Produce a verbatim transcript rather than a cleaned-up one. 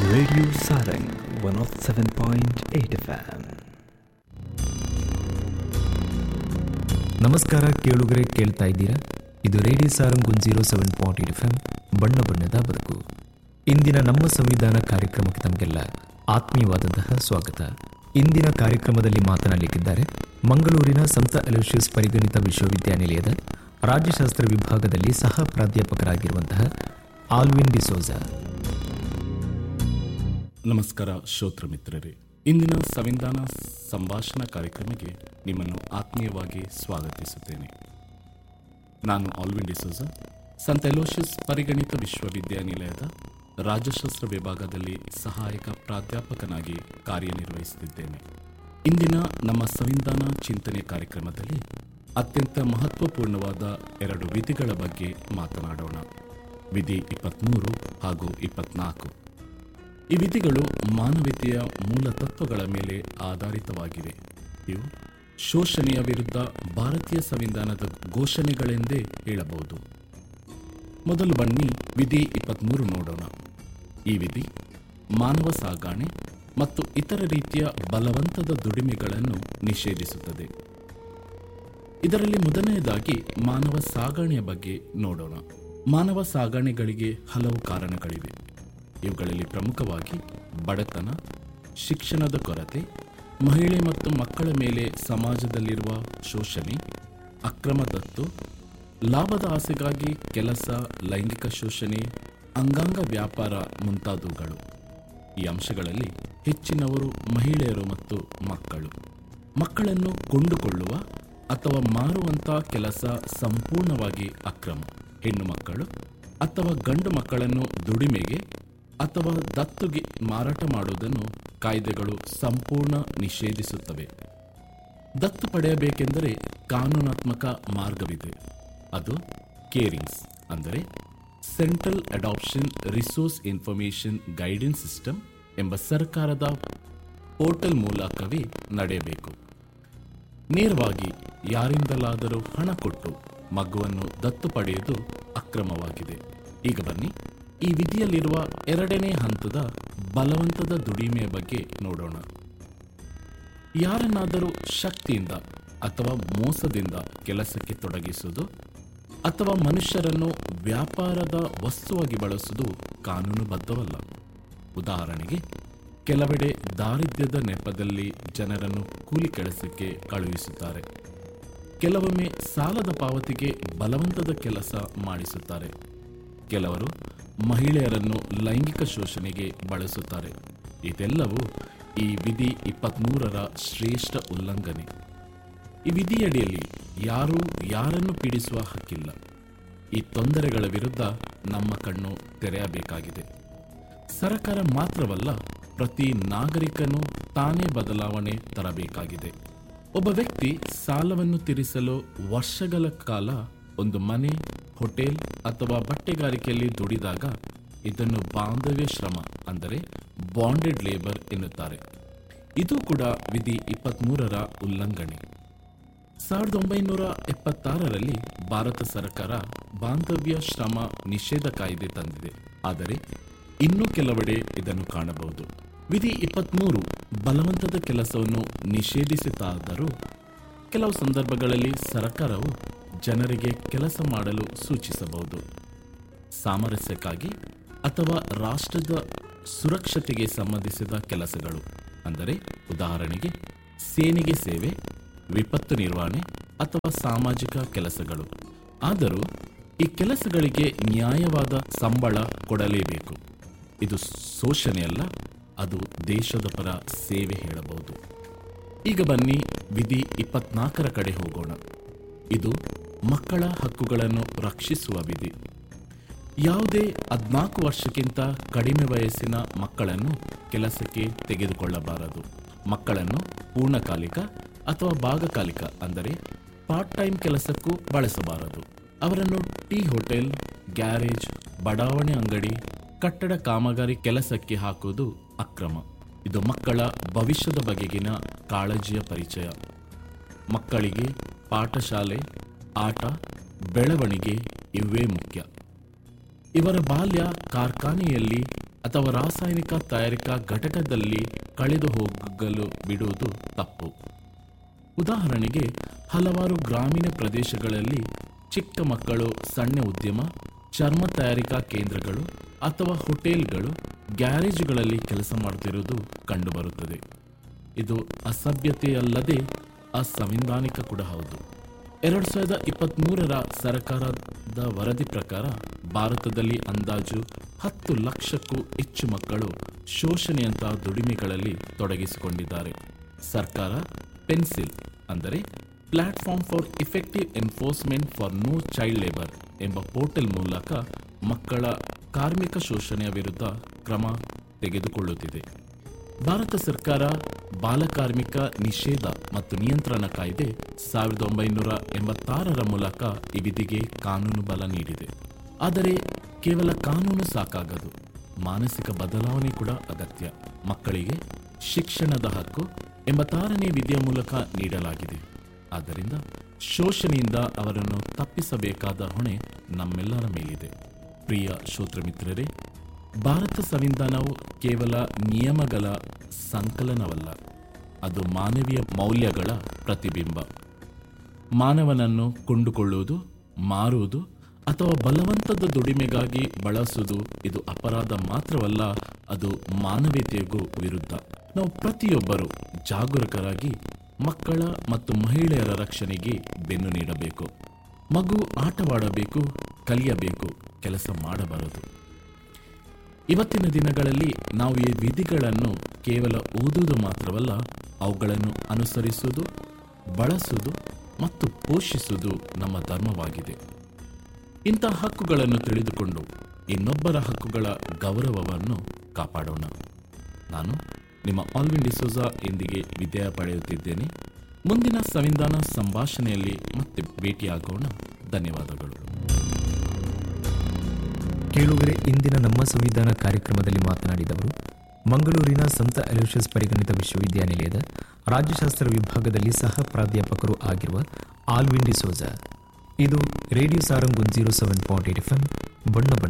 Radio Sarang one of seven point eight F M. ನಮಸ್ಕಾರ ಕೇಳುಗರೆ, ಕೇಳ್ತಾ ಇದ್ದೀರಾ? ಇದು radio Sarang one zero seven point eight F M, ಬಣ್ಣ ಬಣ್ಣದ ಬದುಕು. ಇಂದಿನ ನಮ್ಮ ಸಂವಿಧಾನ ಕಾರ್ಯಕ್ರಮಕ್ಕೆ ತಮಗೆಲ್ಲ ಆತ್ಮೀಯವಾದಂತಹ ಸ್ವಾಗತ. ಇಂದಿನ ಕಾರ್ಯಕ್ರಮದಲ್ಲಿ ಮಾತನಾಡಲಿಕ್ಕಿದ್ದಾರೆ ಮಂಗಳೂರಿನ ಸಂತ ಅಲೋಷಿಯಸ್ ಪರಿಗಣಿತ ವಿಶ್ವವಿದ್ಯಾನಿಲಯದ ರಾಜ್ಯಶಾಸ್ತ್ರ ವಿಭಾಗದಲ್ಲಿ ಸಹ ಪ್ರಾಧ್ಯಾಪಕರಾಗಿರುವಂತಹ ಆಲ್ವಿನ್ ಡಿಸೋಜಾ. ನಮಸ್ಕಾರ ಶ್ರೋತೃ ಮಿತ್ರರೇ, ಇಂದಿನ ಸಂವಿಧಾನ ಸಂಭಾಷಣಾ ಕಾರ್ಯಕ್ರಮಕ್ಕೆ ನಿಮ್ಮನ್ನು ಆತ್ಮೀಯವಾಗಿ ಸ್ವಾಗತಿಸುತ್ತೇನೆ. ನಾನು ಆಲ್ವಿನ್ ಡಿಸೋಜಾ, ಸಂತ ಅಲೋಷಿಯಸ್ ಪರಿಗಣಿತ ವಿಶ್ವವಿದ್ಯಾನಿಲಯದ ರಾಜ್ಯಶಾಸ್ತ್ರ ವಿಭಾಗದಲ್ಲಿ ಸಹಾಯಕ ಪ್ರಾಧ್ಯಾಪಕನಾಗಿ ಕಾರ್ಯನಿರ್ವಹಿಸುತ್ತಿದ್ದೇನೆ. ಇಂದಿನ ನಮ್ಮ ಸಂವಿಧಾನ ಚಿಂತನೆ ಕಾರ್ಯಕ್ರಮದಲ್ಲಿ ಅತ್ಯಂತ ಮಹತ್ವಪೂರ್ಣವಾದ ಎರಡು ವಿಧಿಗಳ ಬಗ್ಗೆ ಮಾತನಾಡೋಣ. ವಿಧಿ ಇಪ್ಪತ್ತ್ಮೂರು ಹಾಗೂ ಇಪ್ಪತ್ನಾಲ್ಕು. ಈ ವಿಧಿಗಳು ಮಾನವೀಯತೆಯ ಮೂಲ ತತ್ವಗಳ ಮೇಲೆ ಆಧಾರಿತವಾಗಿವೆ. ಇವು ಶೋಷಣೆಯ ವಿರುದ್ಧ ಭಾರತೀಯ ಸಂವಿಧಾನದ ಘೋಷಣೆಗಳೆಂದೇ ಹೇಳಬಹುದು. ಮೊದಲು ಬನ್ನಿ ವಿಧಿ ಇಪ್ಪತ್ತ್ಮೂರು ನೋಡೋಣ. ಈ ವಿಧಿ ಮಾನವ ಸಾಗಣೆ ಮತ್ತು ಇತರ ರೀತಿಯ ಬಲವಂತದ ದುಡಿಮೆಗಳನ್ನು ನಿಷೇಧಿಸುತ್ತದೆ. ಇದರಲ್ಲಿ ಮೊದಲನೆಯದಾಗಿ ಮಾನವ ಸಾಗಣೆಯ ಬಗ್ಗೆ ನೋಡೋಣ. ಮಾನವ ಸಾಗಣೆಗಳಿಗೆ ಹಲವು ಕಾರಣಗಳಿವೆ. ಇವುಗಳಲ್ಲಿ ಪ್ರಮುಖವಾಗಿ ಬಡತನ, ಶಿಕ್ಷಣದ ಕೊರತೆ, ಮಹಿಳೆ ಮತ್ತು ಮಕ್ಕಳ ಮೇಲೆ ಸಮಾಜದಲ್ಲಿರುವ ಶೋಷಣೆ, ಅಕ್ರಮ ದತ್ತು, ಲಾಭದ ಆಸೆಗಾಗಿ ಕೆಲಸ, ಲೈಂಗಿಕ ಶೋಷಣೆ, ಅಂಗಾಂಗ ವ್ಯಾಪಾರ ಮುಂತಾದವುಗಳು. ಈ ಅಂಶಗಳಲ್ಲಿ ಹೆಚ್ಚಿನವರು ಮಹಿಳೆಯರು ಮತ್ತು ಮಕ್ಕಳು. ಮಕ್ಕಳನ್ನು ಕೊಂಡುಕೊಳ್ಳುವ ಅಥವಾ ಮಾರುವಂಥ ಕೆಲಸ ಸಂಪೂರ್ಣವಾಗಿ ಅಕ್ರಮ. ಹೆಣ್ಣು ಮಕ್ಕಳು ಅಥವಾ ಗಂಡು ಮಕ್ಕಳನ್ನು ದುಡಿಮೆಗೆ ಅಥವಾ ದತ್ತುಗೆ ಮಾರಾಟ ಮಾಡುವುದನ್ನು ಕಾಯ್ದೆಗಳು ಸಂಪೂರ್ಣ ನಿಷೇಧಿಸುತ್ತವೆ. ದತ್ತು ಪಡೆಯಬೇಕೆಂದರೆ ಕಾನೂನಾತ್ಮಕ ಮಾರ್ಗವಿದೆ. ಅದು ಕೇರಿಂಗ್ಸ್ ಅಂದರೆ central adoption resource information guidance system ಎಂಬ ಸರ್ಕಾರದ ಪೋರ್ಟಲ್ ಮೂಲಕವೇ ನಡೆಯಬೇಕು. ನೇರವಾಗಿ ಯಾರಿಂದಲಾದರೂ ಹಣ ಕೊಟ್ಟು ಮಗುವನ್ನು ದತ್ತು ಪಡೆಯುವುದು ಅಕ್ರಮವಾಗಿದೆ. ಈಗ ಬನ್ನಿ ಈ ವಿಧಿಯಲ್ಲಿರುವ ಎರಡನೇ ಹಂತದ ಬಲವಂತದ ದುಡಿಮೆಯ ಬಗ್ಗೆ ನೋಡೋಣ. ಯಾರನ್ನಾದರೂ ಶಕ್ತಿಯಿಂದ ಅಥವಾ ಮೋಸದಿಂದ ಕೆಲಸಕ್ಕೆ ತೊಡಗಿಸುವುದು ಅಥವಾ ಮನುಷ್ಯರನ್ನು ವ್ಯಾಪಾರದ ವಸ್ತುವಾಗಿ ಬಳಸುವುದು ಕಾನೂನುಬದ್ಧವಲ್ಲ. ಉದಾಹರಣೆಗೆ, ಕೆಲವೆಡೆ ದಾರಿದ್ರ್ಯದ ನೆಪದಲ್ಲಿ ಜನರನ್ನು ಕೂಲಿ ಕೆಲಸಕ್ಕೆ ಕಳುಹಿಸುತ್ತಾರೆ. ಕೆಲವೊಮ್ಮೆ ಸಾಲದ ಪಾವತಿಗೆ ಬಲವಂತದ ಕೆಲಸ ಮಾಡಿಸುತ್ತಾರೆ. ಕೆಲವರು ಮಹಿಳೆಯರನ್ನು ಲೈಂಗಿಕ ಶೋಷಣೆಗೆ ಬಳಸುತ್ತಾರೆ. ಇದೆಲ್ಲವೂ ಈ ವಿಧಿ ಇಪ್ಪತ್ತ್ಮೂರರ ಶ್ರೇಷ್ಠ ಉಲ್ಲಂಘನೆ. ಈ ವಿಧಿಯಡಿಯಲ್ಲಿ ಯಾರೂ ಯಾರನ್ನು ಪೀಡಿಸುವ ಹಕ್ಕಿಲ್ಲ. ಈ ತೊಂದರೆಗಳ ವಿರುದ್ಧ ನಮ್ಮ ಕಣ್ಣು ತೆರೆಯಬೇಕಾಗಿದೆ. ಸರ್ಕಾರ ಮಾತ್ರವಲ್ಲ, ಪ್ರತಿ ನಾಗರಿಕನೂ ತಾನೇ ಬದಲಾವಣೆ ತರಬೇಕಾಗಿದೆ. ಒಬ್ಬ ವ್ಯಕ್ತಿ ಸಾಲವನ್ನು ತೀರಿಸಲು ವರ್ಷಗಳ ಕಾಲ ಒಂದು ಮನೆ, ಹೋಟೆಲ್ ಅಥವಾ ಬಟ್ಟೆಗಾರಿಕೆಯಲ್ಲಿ ದುಡಿದಾಗ ಇದನ್ನು ಬಾಂಧವ್ಯ ಶ್ರಮ ಅಂದರೆ ಬಾಂಡೆಡ್ ಲೇಬರ್ ಎನ್ನುತ್ತಾರೆ. ಇದು ಕೂಡ ವಿಧಿ ಇಪ್ಪತ್ತ್ಮೂರರ ಉಲ್ಲಂಘನೆ. ಸಾವಿರದ ಒಂಬೈನೂರ ಎಪ್ಪತ್ತಾರರಲ್ಲಿ ಭಾರತ ಸರ್ಕಾರ ಬಾಂಧವ್ಯ ಶ್ರಮ ನಿಷೇಧ ಕಾಯ್ದೆ ತಂದಿದೆ. ಆದರೆ ಇನ್ನೂ ಕೆಲವೆಡೆ ಇದನ್ನು ಕಾಣಬಹುದು. ವಿಧಿ ಇಪ್ಪತ್ತ್ಮೂರು ಬಲವಂತದ ಕೆಲಸವನ್ನು ನಿಷೇಧಿಸುತ್ತಾದರೂ ಕೆಲವು ಸಂದರ್ಭಗಳಲ್ಲಿ ಸರ್ಕಾರವು ಜನರಿಗೆ ಕೆಲಸ ಮಾಡಲು ಸೂಚಿಸಬಹುದು. ಸಾಮರಸ್ಯಕ್ಕಾಗಿ ಅಥವಾ ರಾಷ್ಟ್ರದ ಸುರಕ್ಷತೆಗೆ ಸಂಬಂಧಿಸಿದ ಕೆಲಸಗಳು ಅಂದರೆ ಉದಾಹರಣೆಗೆ ಸೇನೆಗೆ ಸೇವೆ, ವಿಪತ್ತು ನಿರ್ವಹಣೆ ಅಥವಾ ಸಾಮಾಜಿಕ ಕೆಲಸಗಳು. ಆದರೂ ಈ ಕೆಲಸಗಳಿಗೆ ನ್ಯಾಯವಾದ ಸಂಬಳ ಕೊಡಲೇಬೇಕು. ಇದು ಶೋಷಣೆಯಲ್ಲ, ಅದು ದೇಶದ ಪರ ಸೇವೆ ಹೇಳಬಹುದು. ಈಗ ಬನ್ನಿ ವಿಧಿ ಇಪ್ಪತ್ನಾಲ್ಕರ ಕಡೆ ಹೋಗೋಣ. ಇದು ಮಕ್ಕಳ ಹಕ್ಕುಗಳನ್ನು ರಕ್ಷಿಸುವ ವಿಧಿ. ಯಾವುದೇ ಹದಿನಾಲ್ಕು ವರ್ಷಕ್ಕಿಂತ ಕಡಿಮೆ ವಯಸ್ಸಿನ ಮಕ್ಕಳನ್ನು ಕೆಲಸಕ್ಕೆ ತೆಗೆದುಕೊಳ್ಳಬಾರದು. ಮಕ್ಕಳನ್ನು ಪೂರ್ಣಕಾಲಿಕ ಅಥವಾ ಭಾಗಕಾಲಿಕ ಅಂದರೆ ಪಾರ್ಟ್ ಟೈಮ್ ಕೆಲಸಕ್ಕೂ ಬಳಸಬಾರದು. ಅವರನ್ನು ಟೀ ಹೋಟೆಲ್, ಗ್ಯಾರೇಜ್, ಬಡಾವಣೆ ಅಂಗಡಿ, ಕಟ್ಟಡ ಕಾಮಗಾರಿ ಕೆಲಸಕ್ಕೆ ಹಾಕುವುದು ಅಕ್ರಮ. ಇದು ಮಕ್ಕಳ ಭವಿಷ್ಯದ ಬಗೆಗಿನ ಕಾಳಜಿಯ ಪರಿಚಯ. ಮಕ್ಕಳಿಗೆ ಪಾಠಶಾಲೆ, ಆಟ, ಬೆಳವಣಿಗೆ ಇವೇ ಮುಖ್ಯ. ಇವರ ಬಾಲ್ಯ ಕಾರ್ಖಾನೆಯಲ್ಲಿ ಅಥವಾ ರಾಸಾಯನಿಕ ತಯಾರಿಕಾ ಘಟಕದಲ್ಲಿ ಕಳೆದು ಹೋಗಲು ಬಿಡುವುದು ತಪ್ಪು. ಉದಾಹರಣೆಗೆ, ಹಲವಾರು ಗ್ರಾಮೀಣ ಪ್ರದೇಶಗಳಲ್ಲಿ ಚಿಕ್ಕ ಮಕ್ಕಳು ಸಣ್ಣ ಉದ್ಯಮ, ಚರ್ಮ ತಯಾರಿಕಾ ಕೇಂದ್ರಗಳು ಅಥವಾ ಹೋಟೆಲ್ಗಳು, ಗ್ಯಾರೇಜುಗಳಲ್ಲಿ ಕೆಲಸ ಮಾಡುತ್ತಿರುವುದು ಕಂಡುಬರುತ್ತದೆ. ಇದು ಅಸಭ್ಯತೆಯಲ್ಲದೆ ಅಸಂವಿಧಾನಿಕ ಕೂಡ ಹೌದು. ಎರಡು ಸಾವಿರದ ಇಪ್ಪತ್ತ್ಮೂರರ ಸರ್ಕಾರದ ವರದಿ ಪ್ರಕಾರ ಭಾರತದಲ್ಲಿ ಅಂದಾಜು ಹತ್ತು ಲಕ್ಷಕ್ಕೂ ಹೆಚ್ಚು ಮಕ್ಕಳು ಶೋಷಣೆಯಂತಹ ದುಡಿಮೆಗಳಲ್ಲಿ ತೊಡಗಿಸಿಕೊಂಡಿದ್ದಾರೆ. ಸರ್ಕಾರ ಪೆನ್ಸಿಲ್ ಅಂದರೆ platform for effective enforcement for no child labour ಎಂಬ ಪೋರ್ಟಲ್ ಮೂಲಕ ಮಕ್ಕಳ ಕಾರ್ಮಿಕ ಶೋಷಣೆಯ ವಿರುದ್ಧ ಕ್ರಮ ತೆಗೆದುಕೊಳ್ಳುತ್ತಿದೆ. ಭಾರತ ಸರ್ಕಾರ ಬಾಲಕಾರ್ಮಿಕ ನಿಷೇಧ ಮತ್ತು ನಿಯಂತ್ರಣ ಕಾಯ್ದೆ ಸಾವಿರದ ಒಂಬೈನೂರ ಎಂಬತ್ತಾರರ ಮೂಲಕ ಈ ವಿಧಿಗೆ ಕಾನೂನು ಬಲ ನೀಡಿದೆ. ಆದರೆ ಕೇವಲ ಕಾನೂನು ಸಾಕಾಗದು, ಮಾನಸಿಕ ಬದಲಾವಣೆ ಕೂಡ ಅಗತ್ಯ. ಮಕ್ಕಳಿಗೆ ಶಿಕ್ಷಣದ ಹಕ್ಕು ಎಂಬತ್ತಾರನೇ ವಿಧಿಯ ಮೂಲಕ ನೀಡಲಾಗಿದೆ. ಆದ್ದರಿಂದ ಶೋಷಣೆಯಿಂದ ಅವರನ್ನು ತಪ್ಪಿಸಬೇಕಾದ ಹೊಣೆ ನಮ್ಮೆಲ್ಲರ ಮೇಲಿದೆ. ಪ್ರಿಯ ಶ್ರೋತೃಮಿತ್ರರೇ, ಭಾರತ ಸಂವಿಧಾನವು ಕೇವಲ ನಿಯಮಗಳ ಸಂಕಲನವಲ್ಲ, ಅದು ಮಾನವೀಯ ಮೌಲ್ಯಗಳ ಪ್ರತಿಬಿಂಬ. ಮಾನವನನ್ನು ಕೊಂಡುಕೊಳ್ಳುವುದು, ಮಾರುವುದು ಅಥವಾ ಬಲವಂತದ ದುಡಿಮೆಗಾಗಿ ಬಳಸುವುದು ಇದು ಅಪರಾಧ ಮಾತ್ರವಲ್ಲ, ಅದು ಮಾನವೀಯತೆಗೂ ವಿರುದ್ಧ. ನಾವು ಪ್ರತಿಯೊಬ್ಬರೂ ಜಾಗರೂಕರಾಗಿ ಮಕ್ಕಳ ಮತ್ತು ಮಹಿಳೆಯರ ರಕ್ಷಣೆಗೆ ಬೆನ್ನು ನೀಡಬೇಕು. ಮಗು ಆಟವಾಡಬೇಕು, ಕಲಿಯಬೇಕು, ಕೆಲಸ ಮಾಡಬಾರದು. ಇವತ್ತಿನ ದಿನಗಳಲ್ಲಿ ನಾವು ಈ ವಿಧಿಗಳನ್ನು ಕೇವಲ ಓದುವುದು ಮಾತ್ರವಲ್ಲ, ಅವುಗಳನ್ನು ಅನುಸರಿಸುವುದು, ಬಳಸುವುದು ಮತ್ತು ಪೋಷಿಸುವುದು ನಮ್ಮ ಧರ್ಮವಾಗಿದೆ. ಇಂಥ ಹಕ್ಕುಗಳನ್ನು ತಿಳಿದುಕೊಂಡು ಇನ್ನೊಬ್ಬರ ಹಕ್ಕುಗಳ ಗೌರವವನ್ನು ಕಾಪಾಡೋಣ. ನಾನು ನಿಮ್ಮ ಆಲ್ವಿನ್ ಡಿಸೋಜಾ ಎಂದಿಗೆ ವಿದಾಯ ಪಡೆಯುತ್ತಿದ್ದೇನೆ. ಮುಂದಿನ ಸಂವಿಧಾನ ಸಂಭಾಷಣೆಯಲ್ಲಿ ಮತ್ತೆ ಭೇಟಿಯಾಗೋಣ. ಧನ್ಯವಾದಗಳು. ಕೇಳುಗರೆ, ಇಂದಿನ ನಮ್ಮ ಸಂವಿಧಾನ ಕಾರ್ಯಕ್ರಮದಲ್ಲಿ ಮಾತನಾಡಿದವರು ಮಂಗಳೂರಿನ ಸಂತ ಅಲೋಷಿಯಸ್ ಪರಿಗಣಿತ ವಿಶ್ವವಿದ್ಯಾನಿಲಯದ ರಾಜ್ಯಶಾಸ್ತ್ರ ವಿಭಾಗದಲ್ಲಿ ಸಹ ಪ್ರಾಧ್ಯಾಪಕರು ಆಗಿರುವ ಆಲ್ವಿನ್ ಡಿಸೋಜಾ. ಇದು radio Sarang one zero seven point eight F M ಬಣ್ಣ ಬಣ್ಣ